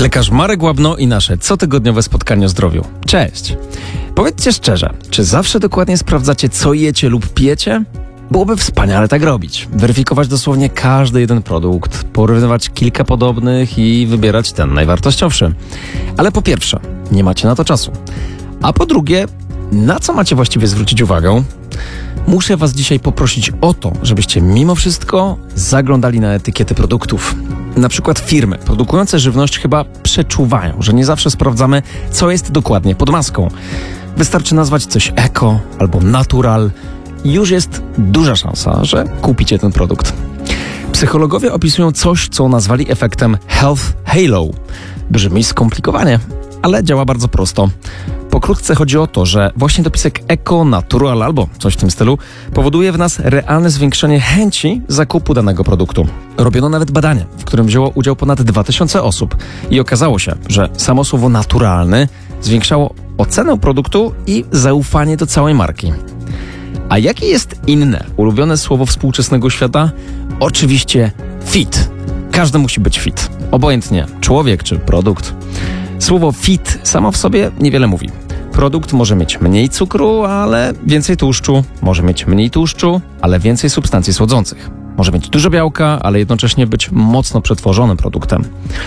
Lekarz Marek Łabno i nasze cotygodniowe spotkanie o zdrowiu. Cześć! Powiedzcie szczerze, czy zawsze dokładnie sprawdzacie, co jecie lub pijecie? Byłoby wspaniale tak robić. Weryfikować dosłownie każdy jeden produkt, porównywać kilka podobnych i wybierać ten najwartościowszy. Ale po pierwsze, nie macie na to czasu. A po drugie, na co macie właściwie zwrócić uwagę? Muszę Was dzisiaj poprosić o to, żebyście mimo wszystko zaglądali na etykiety produktów. Na przykład firmy produkujące żywność chyba przeczuwają, że nie zawsze sprawdzamy, co jest dokładnie pod maską. Wystarczy nazwać coś eko albo natural i już jest duża szansa, że kupicie ten produkt. Psychologowie opisują coś, co nazwali efektem Health Halo. Brzmi skomplikowanie, ale działa bardzo prosto. Pokrótce chodzi o to, że właśnie dopisek eko, natural albo coś w tym stylu powoduje w nas realne zwiększenie chęci zakupu danego produktu. Robiono nawet badanie, w którym wzięło udział ponad 2000 osób i okazało się, że samo słowo naturalny zwiększało ocenę produktu i zaufanie do całej marki. A jakie jest inne ulubione słowo współczesnego świata? Oczywiście fit. Każdy musi być fit. Obojętnie człowiek czy produkt. Słowo fit samo w sobie niewiele mówi. Produkt może mieć mniej cukru, ale więcej tłuszczu. Może mieć mniej tłuszczu, ale więcej substancji słodzących. Może mieć dużo białka, ale jednocześnie być mocno przetworzonym produktem.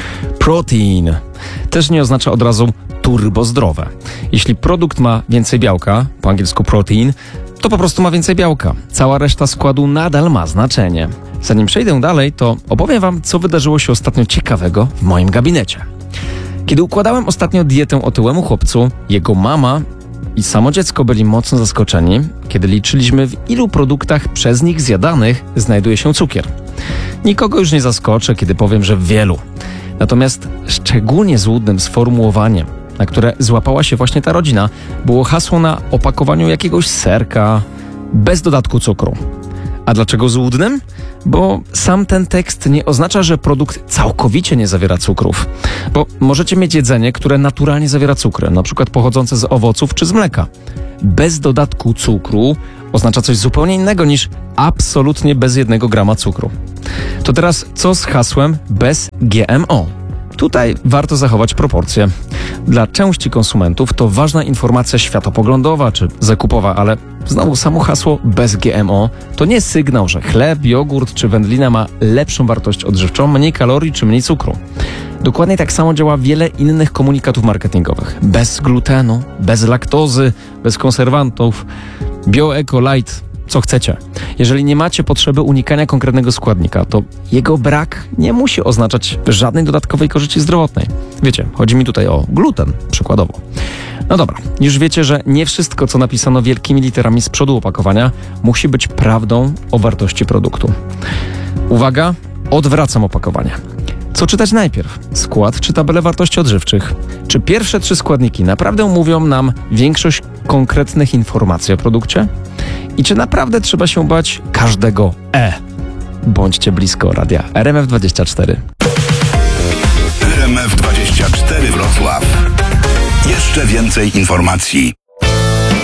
Protein też nie oznacza od razu turbo zdrowe. Jeśli produkt ma więcej białka, po angielsku protein, to po prostu ma więcej białka. Cała reszta składu nadal ma znaczenie. Zanim przejdę dalej, to opowiem Wam, co wydarzyło się ostatnio ciekawego w moim gabinecie. Kiedy układałem ostatnio dietę otyłemu chłopcu, jego mama i samo dziecko byli mocno zaskoczeni, kiedy liczyliśmy, w ilu produktach przez nich zjadanych znajduje się cukier. Nikogo już nie zaskoczę, kiedy powiem, że w wielu. Natomiast szczególnie złudnym sformułowaniem, na które złapała się właśnie ta rodzina, było hasło na opakowaniu jakiegoś serka bez dodatku cukru. A dlaczego złudnym? Bo sam ten tekst nie oznacza, że produkt całkowicie nie zawiera cukrów. Bo możecie mieć jedzenie, które naturalnie zawiera cukry, na przykład pochodzące z owoców czy z mleka. Bez dodatku cukru oznacza coś zupełnie innego niż absolutnie bez 1 grama cukru. To teraz co z hasłem bez GMO? Tutaj warto zachować proporcje. Dla części konsumentów to ważna informacja światopoglądowa czy zakupowa, ale znowu samo hasło bez GMO to nie sygnał, że chleb, jogurt czy wędlina ma lepszą wartość odżywczą, mniej kalorii czy mniej cukru. Dokładnie tak samo działa wiele innych komunikatów marketingowych. Bez glutenu, bez laktozy, bez konserwantów, bio, eco, light, co chcecie. Jeżeli nie macie potrzeby unikania konkretnego składnika, to jego brak nie musi oznaczać żadnej dodatkowej korzyści zdrowotnej. Wiecie, chodzi mi tutaj o gluten, przykładowo. No dobra, już wiecie, że nie wszystko, co napisano wielkimi literami z przodu opakowania, musi być prawdą o wartości produktu. Uwaga, odwracam opakowanie. Co czytać najpierw? Skład czy tabelę wartości odżywczych? Czy pierwsze 3 składniki naprawdę mówią nam większość konkretnych informacji o produkcie? I czy naprawdę trzeba się bać każdego E? Bądźcie blisko radia RMF24. RMF24 Wrocław. Jeszcze więcej informacji.